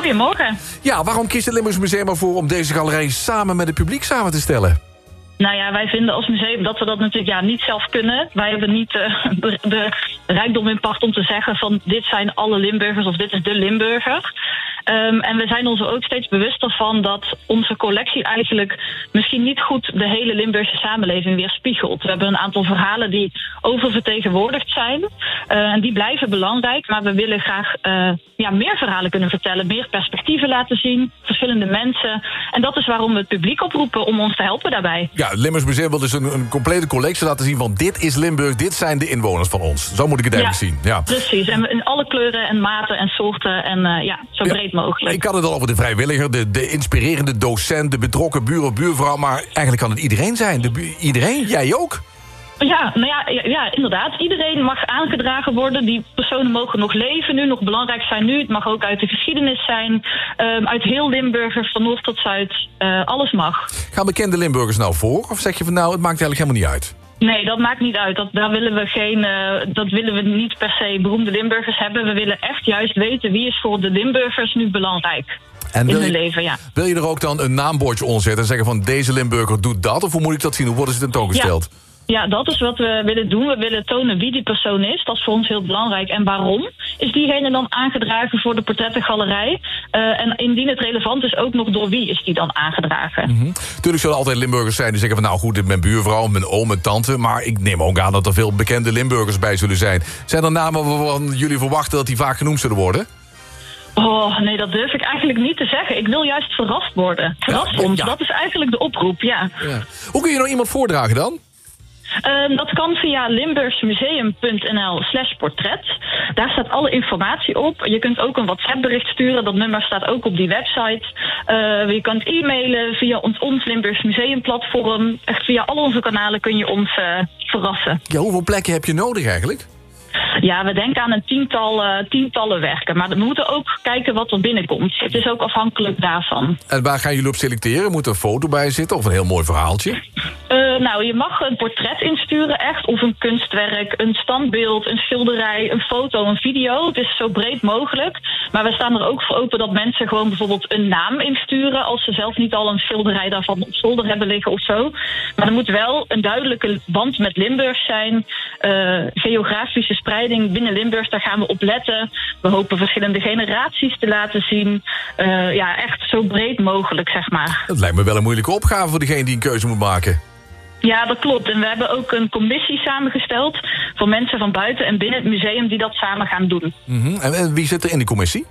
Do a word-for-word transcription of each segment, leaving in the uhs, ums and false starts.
Goedemorgen. Ja, waarom kiest het Limburgs Museum ervoor om deze galerij samen met het publiek samen te stellen? Nou ja, wij vinden als museum dat we dat natuurlijk ja, niet zelf kunnen. Wij hebben niet uh, de, de rijkdom in pacht om te zeggen van dit zijn alle Limburgers of dit is de Limburger. Um, en we zijn ons er ook steeds bewust ervan dat onze collectie eigenlijk misschien niet goed de hele Limburgse samenleving weerspiegelt. We hebben een aantal verhalen die oververtegenwoordigd zijn. Uh, en die blijven belangrijk, maar we willen graag uh, ja, meer verhalen kunnen vertellen, meer perspectieven laten zien, verschillende mensen. En dat is waarom we het publiek oproepen om ons te helpen daarbij. Ja, het Limburgs Museum wil dus een, een complete collectie laten zien van dit is Limburg, dit zijn de inwoners van ons. Zo moet ik het eigenlijk ja, zien. Ja, precies. En in alle kleuren en maten en soorten en uh, ja, zo breed ja, mogelijk. Ik had het al over de vrijwilliger, de, de inspirerende docent, de betrokken buur of buurvrouw, maar eigenlijk kan het iedereen zijn. De bu- iedereen? Jij ook? Ja, nou ja, ja, ja, inderdaad. Iedereen mag aangedragen worden. Die personen mogen nog leven nu, nog belangrijk zijn nu. Het mag ook uit de geschiedenis zijn. Um, uit heel Limburg, van noord tot zuid. Uh, alles mag. Gaan bekende Limburgers nou voor? Of zeg je van nou, het maakt eigenlijk helemaal niet uit? Nee, dat maakt niet uit. Dat, daar willen we geen, uh, dat willen we niet per se beroemde Limburgers hebben. We willen echt juist weten wie is voor de Limburgers nu belangrijk. En wil in hun je, leven, ja. Wil je er ook dan een naambordje onder zetten en zeggen van deze Limburger doet dat? Of hoe moet ik dat zien? Hoe worden ze tentoongesteld? Ja. Ja, dat is wat we willen doen. We willen tonen wie die persoon is. Dat is voor ons heel belangrijk. En waarom is diegene dan aangedragen voor de portrettengalerij? Uh, en indien het relevant is, ook nog door wie is die dan aangedragen? Mm-hmm. Tuurlijk zullen er altijd Limburgers zijn die zeggen van nou goed, dit is mijn buurvrouw, mijn oom, mijn tante. Maar ik neem ook aan dat er veel bekende Limburgers bij zullen zijn. Zijn er namen waarvan jullie verwachten dat die vaak genoemd zullen worden? Oh, nee, dat durf ik eigenlijk niet te zeggen. Ik wil juist verrast worden. Verrast ja, ons, ja. dat is eigenlijk de oproep, ja. ja. Hoe kun je nou iemand voordragen dan? Uh, dat kan via limburgsmuseum.nl slash portret. Daar staat alle informatie op. Je kunt ook een WhatsApp-bericht sturen. Dat nummer staat ook op die website. Uh, je kunt e-mailen via ons, ons Limburgs Museum-platform. Echt via al onze kanalen kun je ons uh, verrassen. Ja, hoeveel plekken heb je nodig eigenlijk? Ja, we denken aan een tiental, uh, tientallen werken. Maar we moeten ook kijken wat er binnenkomt. Het is ook afhankelijk daarvan. En waar gaan jullie op selecteren? Moet er een foto bij zitten of een heel mooi verhaaltje? Uh, nou, je mag een portret insturen, echt. Of een kunstwerk, een standbeeld, een schilderij, een foto, een video. Het is zo breed mogelijk. Maar we staan er ook voor open dat mensen gewoon bijvoorbeeld een naam insturen als ze zelf niet al een schilderij daarvan op zolder hebben liggen of zo. Maar er moet wel een duidelijke band met Limburg zijn. Uh, geografische spreiding binnen Limburg, daar gaan we op letten. We hopen verschillende generaties te laten zien. Uh, ja, echt zo breed mogelijk, zeg maar. Dat lijkt me wel een moeilijke opgave voor degene die een keuze moet maken. Ja, dat klopt. En we hebben ook een commissie samengesteld voor mensen van buiten en binnen het museum die dat samen gaan doen. Mm-hmm. En, en wie zit er in die commissie?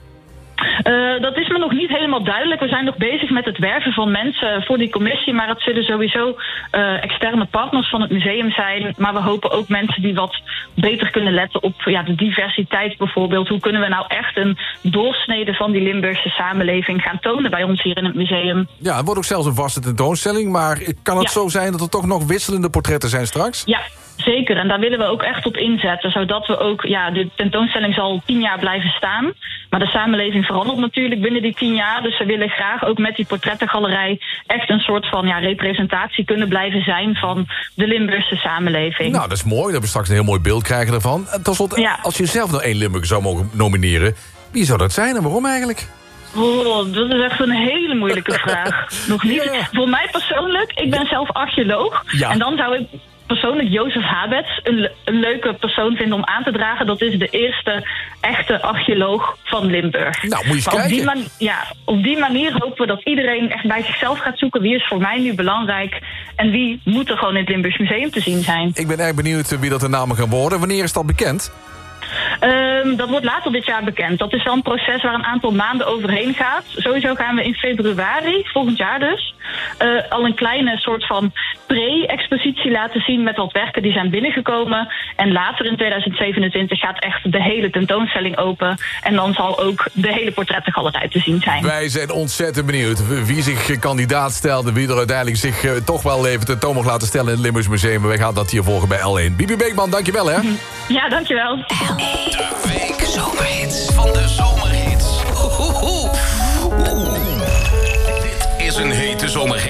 Uh, dat is me nog niet helemaal duidelijk. We zijn nog bezig met het werven van mensen voor die commissie. Maar het zullen sowieso uh, externe partners van het museum zijn. Maar we hopen ook mensen die wat beter kunnen letten op ja, de diversiteit bijvoorbeeld. Hoe kunnen we nou echt een doorsnede van die Limburgse samenleving gaan tonen bij ons hier in het museum? Ja, het wordt ook zelfs een vaste tentoonstelling. Maar kan het ja. zo zijn dat er toch nog wisselende portretten zijn straks? Ja. Zeker, en daar willen we ook echt op inzetten. Zodat we ook, ja, de tentoonstelling zal tien jaar blijven staan. Maar de samenleving verandert natuurlijk binnen die tien jaar. Dus we willen graag ook met die portrettengalerij echt een soort van ja, representatie kunnen blijven zijn van de Limburgse samenleving. Nou, dat is mooi dat we straks een heel mooi beeld krijgen ervan. En tot slot, ja. als je zelf nog één Limburger zou mogen nomineren, wie zou dat zijn en waarom eigenlijk? Oh, dat is echt een hele moeilijke vraag. Nog niet. Ja. Voor mij persoonlijk, ik ben zelf archeoloog. Ja. En dan zou ik persoonlijk Jozef Habets een, een leuke persoon vinden om aan te dragen. Dat is de eerste echte archeoloog van Limburg. Nou, moet je eens kijken. Op die, man- ja, op die manier hopen we dat iedereen echt bij zichzelf gaat zoeken. Wie is voor mij nu belangrijk? En wie moet er gewoon in het Limburgs Museum te zien zijn? Ik ben erg benieuwd wie dat de namen gaan worden. Wanneer is dat bekend? Um, dat wordt later dit jaar bekend. Dat is wel een proces waar een aantal maanden overheen gaat. Sowieso gaan we in februari, volgend jaar dus, uh, al een kleine soort van pre-expositie laten zien met wat werken die zijn binnengekomen. En later in tweeduizend zevenentwintig gaat echt de hele tentoonstelling open. En dan zal ook de hele portrettengalerij te zien zijn. Wij zijn ontzettend benieuwd wie zich kandidaat stelt en wie er uiteindelijk zich uh, toch wel even tentoon mag laten stellen in het Limburgs Museum. Wij gaan dat hier volgen bij L één. Bibi Beekman, dankjewel hè. Ja, dankjewel. De week zomerhits van de zomerhits. Oeh, oeh, oeh. Dit is een hete zomerhit.